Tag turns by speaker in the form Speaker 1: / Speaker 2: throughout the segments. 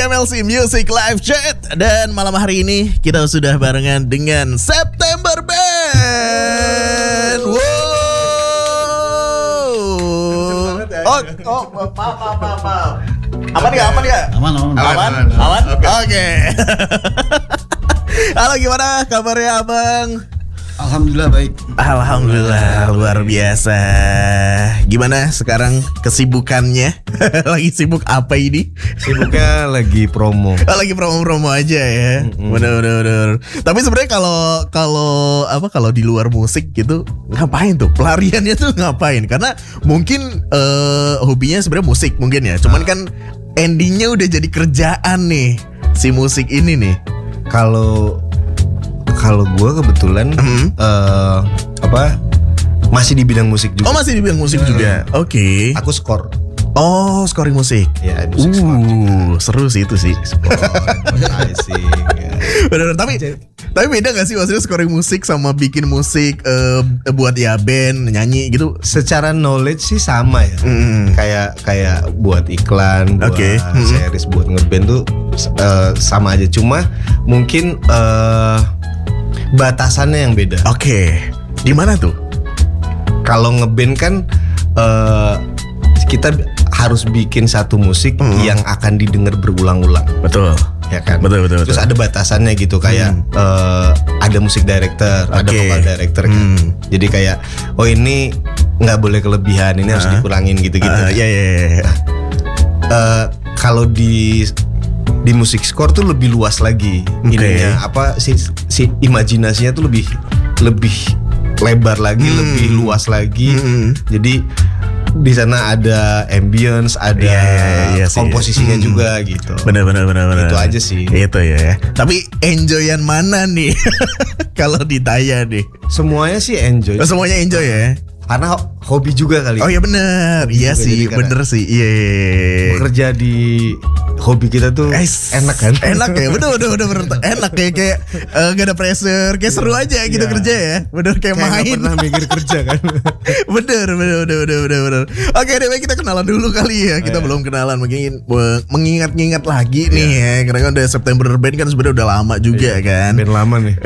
Speaker 1: MLC Music Live Chat. Dan malam hari ini kita sudah barengan dengan September Band. Wow. Maaf. Aman ya? Aman. Oke. Halo, gimana kabarnya Abang?
Speaker 2: Alhamdulillah baik.
Speaker 1: Alhamdulillah luar biasa. Gimana sekarang kesibukannya? Lagi sibuk apa ini?
Speaker 2: Sibuknya lagi promo.
Speaker 1: Lagi promo aja ya. Bener. Tapi sebenarnya kalau di luar musik gitu ngapain tuh? Pelariannya tuh ngapain? Karena mungkin hobinya sebenarnya musik mungkin ya. Cuman kan endingnya udah jadi kerjaan nih si musik ini nih.
Speaker 2: Kalau gue kebetulan masih di bidang musik juga.
Speaker 1: Oh, masih di bidang musik juga. Oke.
Speaker 2: Aku skor.
Speaker 1: Oh, scoring musik.
Speaker 2: Ya, musik skor juga.
Speaker 1: Seru sih itu sih.
Speaker 2: Skor, advertising. Ya.
Speaker 1: Bener, tapi beda gak sih maksudnya scoring musik sama bikin musik buat ya band, nyanyi gitu?
Speaker 2: Secara knowledge sih sama ya. Kayak buat iklan, buat series, buat ngeband tuh sama aja. Cuma mungkin batasannya yang beda.
Speaker 1: Oke. Di mana tuh?
Speaker 2: Kalau ngeband kan kita harus bikin satu musik yang akan didengar berulang-ulang.
Speaker 1: Betul.
Speaker 2: Ya kan?
Speaker 1: Betul.
Speaker 2: Terus ada batasannya gitu kayak ada musik director, ada vocal director kan. Jadi kayak ini nggak boleh kelebihan, ini harus dikurangin gitu-gitu.
Speaker 1: Iya.
Speaker 2: Kalau di musik score tuh lebih luas lagi. Ininya si imajinasinya tuh lebih lebar lagi, lebih luas lagi. Jadi di sana ada ambience, ada komposisinya juga gitu.
Speaker 1: Bener.
Speaker 2: Itu aja sih.
Speaker 1: Itu ya. Tapi enjoyan mana nih? Kalau ditanya nih.
Speaker 2: Semuanya sih enjoy.
Speaker 1: Semuanya enjoy ya.
Speaker 2: Karena hobi juga kali.
Speaker 1: Oh iya bener. Iya sih, bener sih. Iya.
Speaker 2: Bekerja di hobi kita tuh enak kan?
Speaker 1: Enak ya, bener. Enak kayak gak ada pressure, kayak seru aja gitu kerja ya. Bener kayak main.
Speaker 2: Gak pernah mikir kerja kan?
Speaker 1: Bener. Oke deh, baik, kita kenalan dulu kali ya. Kita belum kenalan, mungkin mengingat-ingat lagi nih ya. Karena kan udah September Band kan sebenarnya udah lama juga kan.
Speaker 2: Band lama nih.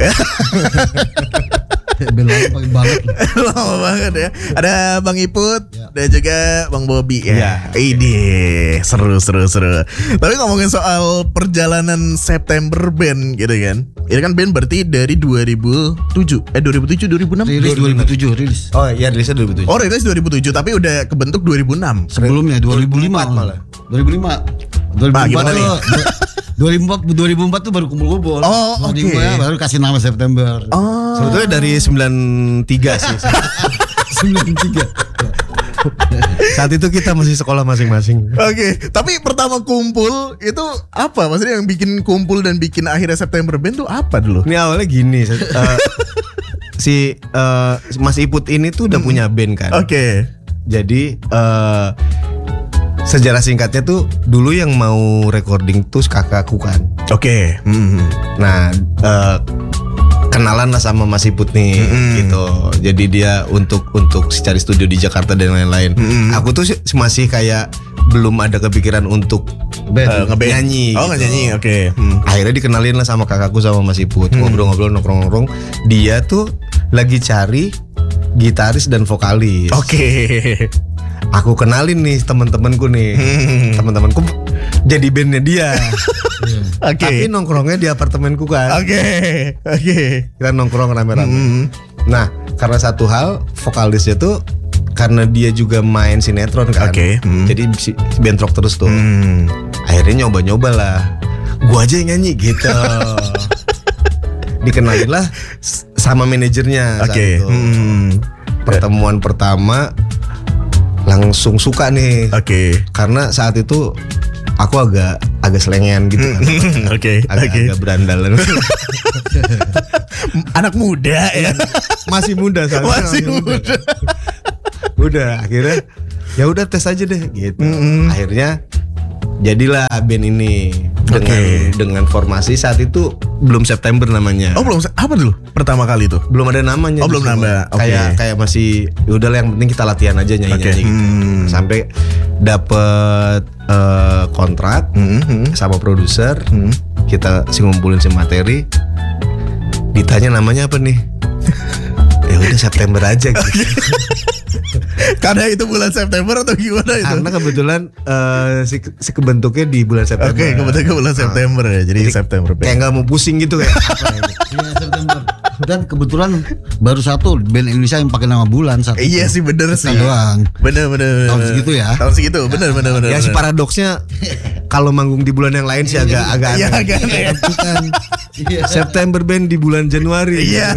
Speaker 3: Band lama banget.
Speaker 1: Lama banget ya. Ada Bang Iput dan juga Bang Bobby ya. Ini seru. Tapi ngomongin soal perjalanan September Band gitu kan. Ini kan band berarti dari 2006.
Speaker 3: Rilis 2007 rilis.
Speaker 2: Oh iya, rilisnya 2007.
Speaker 1: Oh, rilis 2007 tapi udah kebentuk 2006.
Speaker 3: Sebelumnya 2005 malah. 2005. 2004 tuh baru kumpul-kumpul.
Speaker 1: Oh, oke.
Speaker 3: Baru kasih nama September.
Speaker 1: Oh.
Speaker 2: Sebetulnya dari 93 sih.
Speaker 3: 93.
Speaker 2: Saat itu kita masih sekolah masing-masing.
Speaker 1: Oke, tapi pertama kumpul itu apa? Maksudnya yang bikin kumpul dan bikin akhirnya September Band tuh apa dulu?
Speaker 2: Ini awalnya gini, si Mas Iput ini tuh udah punya band kan.
Speaker 1: Oke.
Speaker 2: Jadi sejarah singkatnya tuh dulu yang mau recording tuh kakakku kan.
Speaker 1: Oke.
Speaker 2: Nah, kenalan lah sama Mas Iput nih gitu. Jadi dia untuk cari studio di Jakarta dan lain-lain. Aku tuh masih kayak belum ada kepikiran untuk nyanyi.
Speaker 1: Oh,
Speaker 2: gitu.
Speaker 1: nyanyi. Oke.
Speaker 2: Akhirnya dikenalin lah sama kakakku sama Mas Iput. Ngobrol-ngobrol, nongkrong-nongkrong. Dia tuh lagi cari gitaris dan vokalis.
Speaker 1: Oke.
Speaker 2: Aku kenalin nih teman-temanku nih. Teman-temanku jadi bandnya dia.
Speaker 1: Oke.
Speaker 2: Tapi nongkrongnya di apartemenku kan.
Speaker 1: Oke.
Speaker 2: Kita nongkrong rame-rame. Nah, karena satu hal vokalisnya tuh karena dia juga main sinetron kan.
Speaker 1: Oke.
Speaker 2: Jadi bentrok terus tuh. Akhirnya nyoba-nyoba lah. Gua aja yang nyanyi gitu. Dikenalin lah sama manajernya.
Speaker 1: Oke.
Speaker 2: Pertemuan pertama langsung suka nih.
Speaker 1: Oke.
Speaker 2: Karena saat itu aku agak selengean gitu kan.
Speaker 1: Oke.
Speaker 2: Agak berandalan.
Speaker 1: Anak muda ya.
Speaker 2: Masih muda saat
Speaker 1: Masih muda.
Speaker 2: Udah akhirnya ya udah tes aja deh gitu. Akhirnya jadilah band ini dengan formasi saat itu belum September namanya.
Speaker 1: Oh belum, apa dulu pertama kali tuh?
Speaker 2: Belum ada namanya.
Speaker 1: Oh belum nama.
Speaker 2: Kayak masih yaudahlah yang penting kita latihan aja nyanyi gitu. Sampai dapet kontrak sama produser, kita ngumpulin si materi, ditanya namanya apa nih? Ya udah September aja gitu.
Speaker 1: Karena itu bulan September atau gimana itu?
Speaker 2: Karena kebetulan si kebentuknya di bulan September.
Speaker 1: Oke, kebetulan bulan September ya. Jadi September.
Speaker 2: Kayak nggak mau pusing gitu kayak.
Speaker 3: Iya, September. Dan kebetulan baru satu band Indonesia yang pakai nama bulan satu.
Speaker 1: Iya sih bener sih.
Speaker 3: Doang.
Speaker 1: Bener.
Speaker 3: Tahun segitu ya.
Speaker 1: Tahun segitu bener.
Speaker 2: Ya si paradoksnya kalau manggung di bulan yang lain sih agak
Speaker 1: Iya
Speaker 2: aneh.
Speaker 1: agak aneh.
Speaker 3: Iya.
Speaker 2: September band di bulan Januari.
Speaker 1: Iya.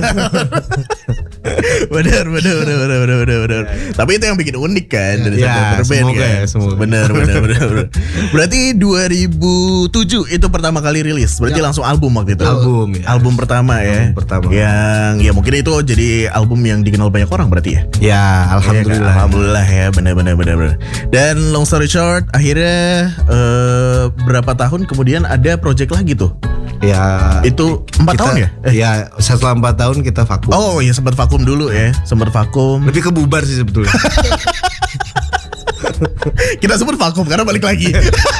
Speaker 1: Bener. Tapi itu yang bikin unik kan dari
Speaker 2: Ya,
Speaker 1: September Band
Speaker 2: semoga
Speaker 1: kan.
Speaker 2: ya, semoga.
Speaker 1: Bener. Berarti 2007 itu pertama kali rilis. Berarti langsung album waktu itu.
Speaker 2: Album, ya.
Speaker 1: Album pertama ya.
Speaker 2: Album pertama.
Speaker 1: Yang ya mungkin itu jadi album yang dikenal banyak orang berarti ya.
Speaker 2: Ya, alhamdulillah.
Speaker 1: Ya, alhamdulillah ya, benar. Dan long story short, akhirnya berapa tahun kemudian ada project lagi tuh.
Speaker 2: Ya,
Speaker 1: Itu 4 tahun ya?
Speaker 2: Ya, setelah 4 tahun kita vakum.
Speaker 1: Oh ya sempat vakum dulu ya, sempat vakum.
Speaker 2: Lebih ke bubar sih sebetulnya.
Speaker 1: Kita sempat vakum karena balik lagi.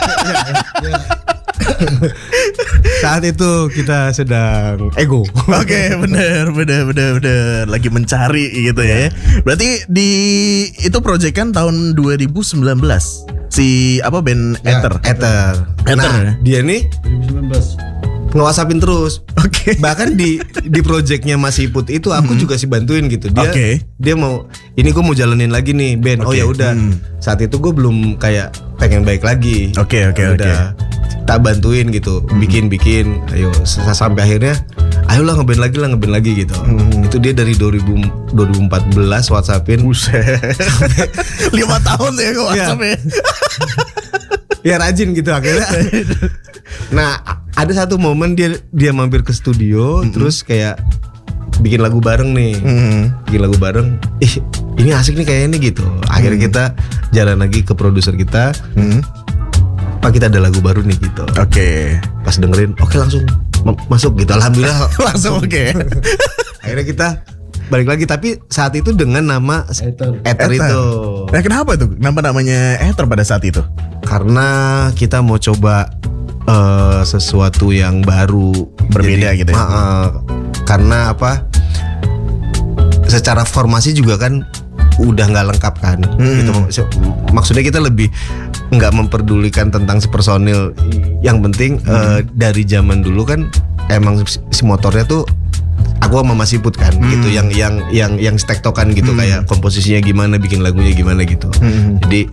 Speaker 2: Saat itu kita sedang ego.
Speaker 1: Oke, benar. Lagi mencari gitu ya. Berarti itu project kan tahun 2019. Si apa band
Speaker 3: Ya,
Speaker 1: Ether.
Speaker 2: Ether.
Speaker 1: Ether,
Speaker 2: Nah,
Speaker 1: ya?
Speaker 2: dia nih
Speaker 3: 2019.
Speaker 2: nge-WhatsAppin terus.
Speaker 1: Oke.
Speaker 2: Bahkan di projectnya Mas Iput itu aku juga sih bantuin gitu. Dia mau ini gue mau jalanin lagi nih band. Oh
Speaker 1: Oke.
Speaker 2: ya udah. Saat itu gue belum kayak pengen baik lagi.
Speaker 1: Oke.
Speaker 2: Udah tak bantuin gitu. Bikin. Ayo sampai akhirnya ayolah ngeband lagi gitu. Itu dia dari 2014 WhatsAppin.
Speaker 1: Buset. 5 tahun ya kok WhatsApp ya.
Speaker 2: Ya rajin gitu akhirnya. Nah, ada satu momen dia mampir ke studio terus kayak bikin lagu bareng nih. Bikin lagu bareng. Ini asik nih kayaknya nih gitu. Akhirnya kita jalan lagi ke produser kita. Pak, kita ada lagu baru nih gitu.
Speaker 1: Oke.
Speaker 2: Pas dengerin, oke langsung masuk gitu. Alhamdulillah
Speaker 1: Langsung oke.
Speaker 2: Akhirnya kita balik lagi, tapi saat itu dengan nama Ether itu.
Speaker 1: Nah kenapa tuh? Kenapa namanya Ether pada saat itu?
Speaker 2: Karena kita mau coba sesuatu yang baru,
Speaker 1: Berbeda gitu ya?
Speaker 2: Karena apa? Secara formasi juga kan udah nggak lengkap kan. Gitu. Maksudnya kita lebih nggak memperdulikan tentang si personil. Yang penting dari zaman dulu kan emang si motornya tuh aku sama Mas Iput kan gitu, yang tektokan gitu, kayak komposisinya gimana, bikin lagunya gimana gitu. Jadi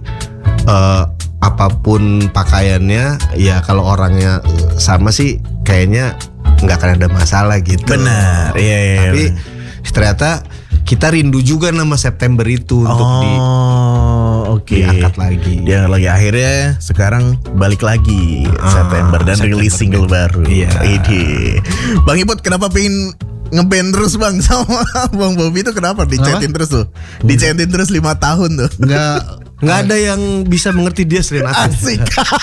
Speaker 2: apapun pakaiannya ya kalau orangnya sama sih kayaknya nggak akan ada masalah gitu.
Speaker 1: Benar. Iya.
Speaker 2: Tapi ternyata kita rindu juga nama September itu untuk diangkat lagi.
Speaker 1: Diangkat lagi. Akhirnya sekarang balik lagi September dan rilis single baru.
Speaker 2: Iya.
Speaker 1: Ide. Bang Iput kenapa pengen ngeband terus bang sama Bang Bobby itu kenapa dicetin terus tuh? Dicetin terus 5 tahun tuh.
Speaker 2: Nggak ada yang bisa mengerti dia selain aku.
Speaker 1: Asik.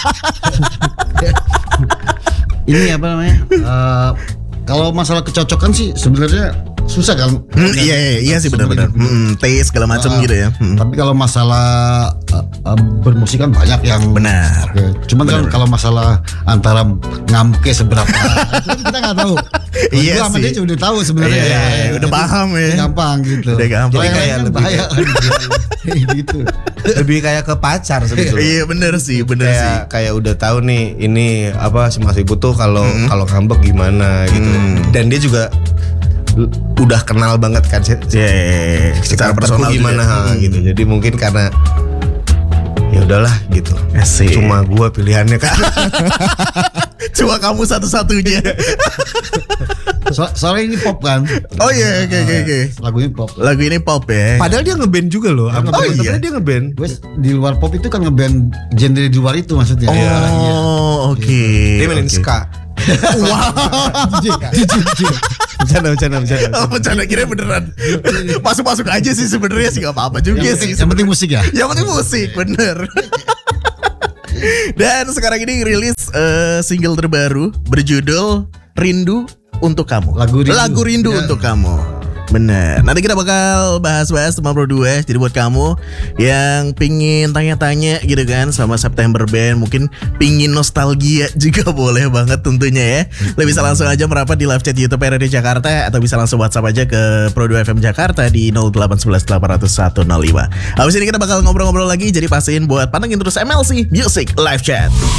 Speaker 3: Ini apa namanya? Kalau masalah kecocokan sih sebenarnya susah kan?
Speaker 1: Iya sih benar-benar. Taste segala macam gitu ya.
Speaker 3: Tapi kalau masalah bermusik kan banyak yang
Speaker 1: Benar.
Speaker 3: Oke. Cuman kan kalau masalah antara ngamke seberapa itu kan kita nggak tahu.
Speaker 1: Iya
Speaker 3: Gua sama
Speaker 1: sih.
Speaker 3: dia udah tahu sebenarnya.
Speaker 1: Iya, udah paham ya.
Speaker 3: Gampang gitu.
Speaker 1: Udah gampang.
Speaker 3: Kalau yang
Speaker 2: Kayak
Speaker 3: lain kan
Speaker 2: lebih
Speaker 3: bahaya kan gitu.
Speaker 2: Lebih kayak ke pacar sebetulnya.
Speaker 1: Iya bener sih.
Speaker 2: Kayak udah tahu nih ini apa si Mas Ibu tuh kalau ngambek gimana gitu. Dan dia juga udah kenal banget kan
Speaker 1: secara personal
Speaker 2: gimana gitu. Jadi mungkin karena ya udahlah gitu.
Speaker 1: Asik.
Speaker 2: Cuma gua pilihannya kan.
Speaker 1: Cuma kamu satu-satunya.
Speaker 3: Soalnya ini pop kan.
Speaker 1: Oh iya, oke.
Speaker 3: Lagu ini pop.
Speaker 1: Lagu ini pop ya.
Speaker 2: Padahal dia ngeband juga loh.
Speaker 1: iya.
Speaker 2: Dia ngeband.
Speaker 3: Wes di luar pop itu kan ngeband genre di luar itu maksudnya.
Speaker 1: Oh, oke.
Speaker 2: Dia mainin ska.
Speaker 1: Wow.
Speaker 2: Bercanda.
Speaker 1: Oh, bercanda kira beneran. Masuk aja sih sebenarnya sih gak apa-apa juga sih.
Speaker 3: Yang penting musik ya.
Speaker 1: Yang penting musik, bener. Dan sekarang ini rilis single terbaru berjudul Rindu Untuk Kamu.
Speaker 3: Lagu Rindu.
Speaker 1: Ya. Untuk Kamu. Bener. Nanti kita bakal bahas-bahas teman Pro 2. Jadi buat kamu yang pingin tanya-tanya gitu kan sama September Band, mungkin pingin nostalgia juga boleh banget tentunya ya. Lo bisa langsung aja merapat di live chat YouTube RRI Jakarta, atau bisa langsung WhatsApp aja ke Pro 2 FM Jakarta di 0811 800 105. Habis ini kita bakal ngobrol-ngobrol lagi, jadi pastiin buat pantengin terus MLC Music Live Chat.